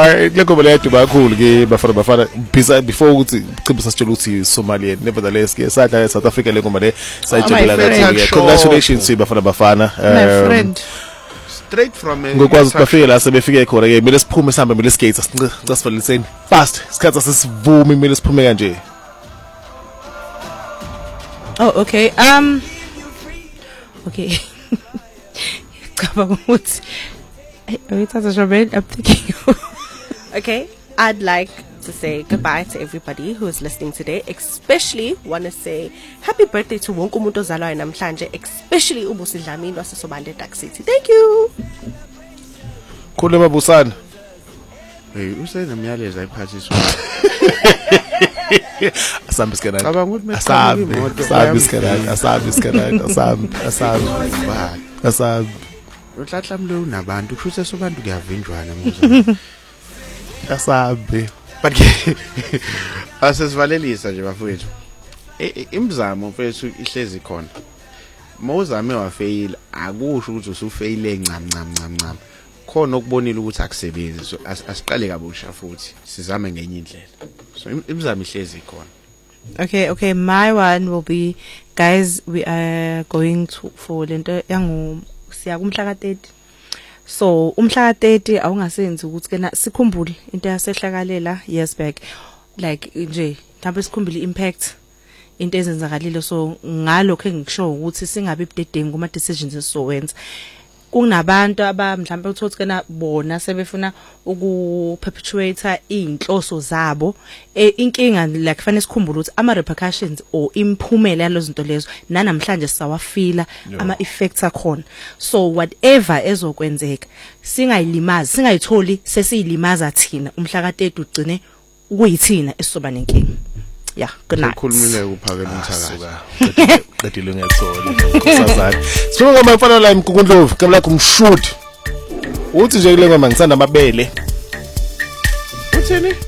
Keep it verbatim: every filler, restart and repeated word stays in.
Hayi lekho bele yaduba kakhulu ke bafana bafana before ukuthi Chibisa sitshela ukuthi Somalian nevertheless ke sadla South Africa lengoma le sayijabula kakhulu. Congratulations to bafana bafana. My friend. Straight from ngokwazi ukufika la sebefike khona ke mele siphume sihambe mele skate sicasivaliseni fast isikhathi sesivumi mele siphume kanje. Oh okay um okay cabanga ukuthi ayithatha Jabel I'm thinking okay I'd like to say goodbye to everybody who is listening today, especially want to say happy birthday to wonke umuntu ozalwayo namhlanje, especially uBusi Dlamini waseSobande Dark City. Thank you. Khuluma Busana. Hey, usenemyalezo ayiphathiswa. Asambi skena. Cabanga ukuthi asambi asambi skena asambi skena asambi asambi asambi uhlathlamlo unabantu kusho sesobantu kuyavinjwana muzwa. Asambi but ke asesivalelisa nje bafowethu imizamo mfethu ihlezi khona mawuzame wafail akusho ukuthi usufaile ncam ncam ncam ncam khona ukubonile ukuthi akusebenzi so asiqale kabusha futhi sizame ngenye indlela so imizamo ihlezi khona. Okay okay my one will be guys we are going to for lento yangu siya kumhla ka thirty. So umhla ka thirty awungasenzi ukuthi kena sikhumbule into yasehlakalela years back like nje mhlawumbe sikhumbule impact into ezenzakalile so ngalokho engikusho ukuthi singabe budedengu kuma decisions esizowenza kunabantu aba mhlawumbe uthothi kena bona sebefuna uku perpetuate inhloso zabo inkinga like kufanele sikhumbule ukuthi ama repercussions or imphumela yalezo zinto lezo nanamhlanje sisawafila ama effects akhona so whatever ezokwenzeka singayilimazi singayitholi sesiyilimaza thina umhla ka thirty ugcine kuyithina esizoba nenkinga. Yeah, good night. Ukhulumile ukuphakela umthakazo. Qedile ngiyathola. Kusazana. Sifuna ngama mfana la imkukundlovu, kamla kumshoot. Uthi nje kule ngoma ngisanda amabele. Uthini?